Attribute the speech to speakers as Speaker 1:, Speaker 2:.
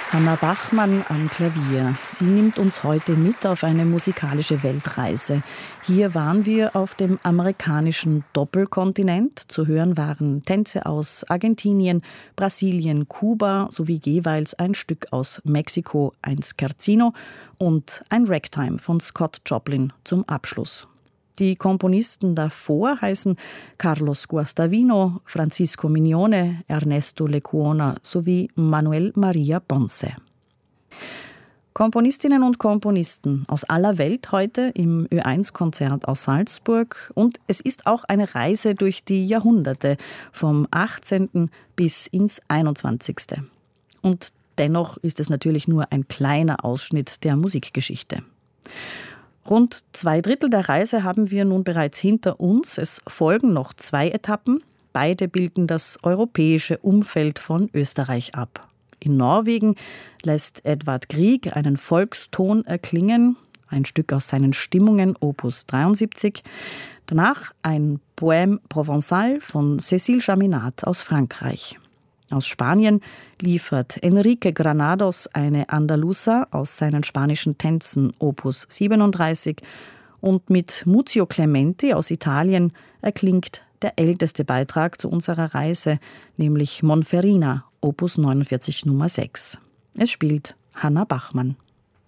Speaker 1: Hanna Bachmann am Klavier. Sie nimmt uns heute mit auf eine musikalische Weltreise. Hier waren wir auf dem amerikanischen Doppelkontinent. Zu hören waren Tänze aus Argentinien, Brasilien, Kuba sowie jeweils ein Stück aus Mexiko, ein Scherzino und ein Ragtime von Scott Joplin zum Abschluss. Die Komponisten davor heißen Carlos Guastavino, Francisco Mignone, Ernesto Lecuona sowie Manuel Maria Ponce. Komponistinnen und Komponisten aus aller Welt heute im Ö1-Konzert aus Salzburg. Und es ist auch eine Reise durch die Jahrhunderte, vom 18. bis ins 21. Und dennoch ist es natürlich nur ein kleiner Ausschnitt der Musikgeschichte. Rund 2/3 der Reise haben wir nun bereits hinter uns. Es folgen noch 2 Etappen. Beide bilden das europäische Umfeld von Österreich ab. In Norwegen lässt Edvard Grieg einen Volkston erklingen, ein Stück aus seinen Stimmungen, Opus 73. Danach ein Poème Provençal von Cécile Chaminade aus Frankreich. Aus Spanien liefert Enrique Granados eine Andaluza aus seinen spanischen Tänzen Opus 37 und mit Muzio Clementi aus Italien erklingt der älteste Beitrag zu unserer Reise, nämlich Monferrina, Opus 49 Nummer 6. Es spielt Hanna Bachmann.